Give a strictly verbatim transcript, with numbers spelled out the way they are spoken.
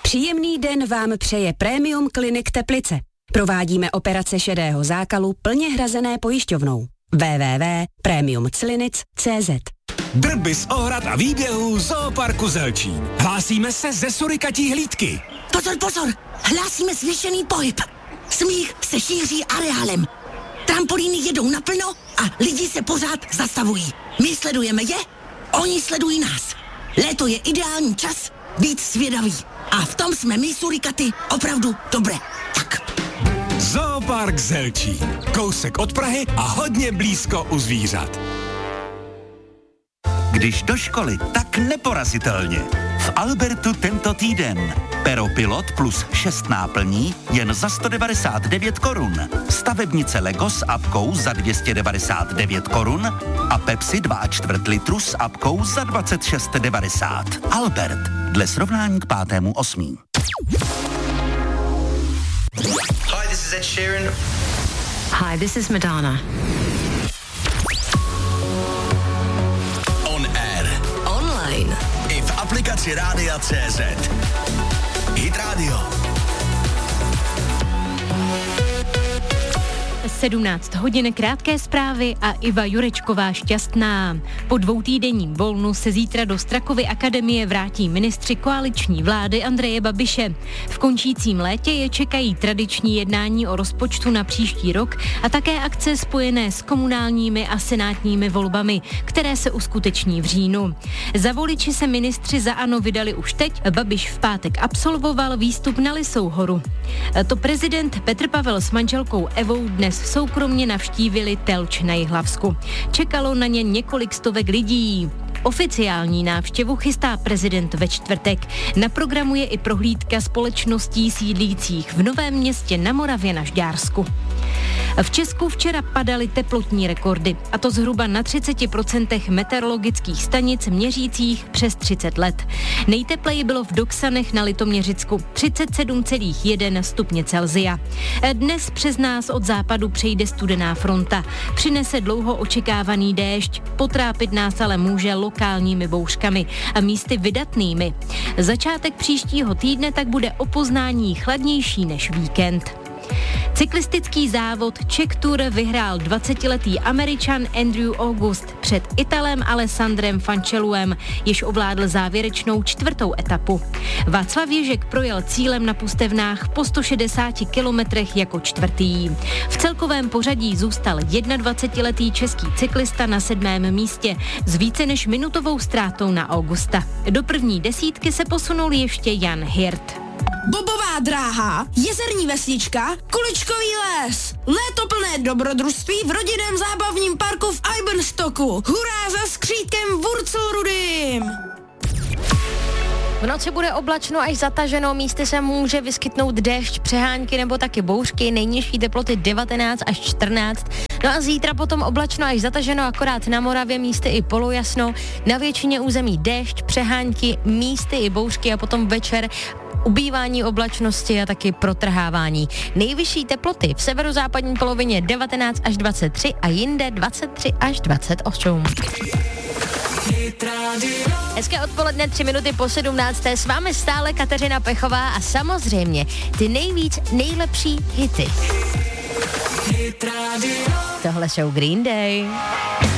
Příjemný den vám přeje Premium Clinic Teplice. Provádíme operace šedého zákalu plně hrazené pojišťovnou. w w w tečka premium clinic tečka c z. Drby z ohrad a výběhů Zooparku Zelčín. Hlásíme se ze surikatí hlídky. Pozor, pozor, hlásíme zvýšený pohyb. Smích se šíří areálem. Trampolíny jedou naplno a lidi se pořád zastavují. My sledujeme je, oni sledují nás. Léto je ideální čas být svědavý. A v tom jsme my surikaty opravdu dobré. Tak. Zoopark Zelčín. Kousek od Prahy a hodně blízko u zvířat. Když do školy, tak neporazitelně. V Albertu tento týden. Pero Pilot plus šest náplní jen za sto devadesát devět korun. Stavebnice Lego s apkou za dvě stě devadesát devět korun a Pepsi dva a čtvrt litru s apkou za dvacet šest devadesát. Albert. Dle srovnání k pátému osmí. Hi, this is Ed Sheeran. Hi, this is Madonna. On air. Online. I v aplikaci Rádia tečka cé zet. Hit Radio. sedmnáct hodin, krátké zprávy a Iva Jurečková šťastná. Po dvoutýdenním volnu se zítra do Strakovy akademie vrátí ministři koaliční vlády Andreje Babiše. V končícím létě je čekají tradiční jednání o rozpočtu na příští rok a také akce spojené s komunálními a senátními volbami, které se uskuteční v říjnu. Za voliči se ministři za ANO vydali už teď, Babiš v pátek absolvoval výstup na Lysou horu. To prezident Petr Pavel s manželkou Evou dnes soukromně navštívili Telč na Jihlavsku. Čekalo na ně několik stovek lidí. Oficiální návštěvu chystá prezident ve čtvrtek. Na programu je i prohlídka společností sídlících v Novém Městě na Moravě na Žďársku. V Česku včera padaly teplotní rekordy, a to zhruba na třicet procent meteorologických stanic měřících přes třicet let. Nejtepleji bylo v Doksanech na Litoměřicku, třicet sedm celá jedna stupně Celsia. Dnes přes nás od západu přejde studená fronta. Přinese dlouho očekávaný déšť, potrápit nás ale může lokálními bouřkami a místy vydatnými. Začátek příštího týdne tak bude o poznání chladnější než víkend. Cyklistický závod Czech Tour vyhrál dvacetiletý Američan Andrew August před Italem Alessandrem Fancelluem, jež ovládl závěrečnou čtvrtou etapu. Václav Ježek projel cílem na Pustevnách po sto šedesáti kilometrech jako čtvrtý. V celkovém pořadí zůstal dvacetijednoletý český cyklista na sedmém místě s více než minutovou ztrátou na Augusta. Do první desítky se posunul ještě Jan Hirt. Bobová dráha, jezerní vesnička, kuličkový les, léto plné dobrodružství v rodinném zábavním parku v Eibenstocku. Hurá za skřítkem Wurzelrudym! V noci bude oblačno až zataženo, místy se může vyskytnout déšť, přehánky nebo taky bouřky, nejnižší teploty devatenáct až čtrnáct. No a zítra potom oblačno až zataženo, akorát na Moravě místy i polojasno, na většině území déšť, přehánky, místy i bouřky a potom večer ubývání oblačnosti a taky protrhávání. Nejvyšší teploty v severozápadní polovině devatenáct až dvacet tři a jinde dvacet tři až dvacet osm. Hezké odpoledne, tři minuty po sedmnácté. S vámi stále Kateřina Pechová a samozřejmě ty nejvíc nejlepší hity. Tohle jsou Green Day.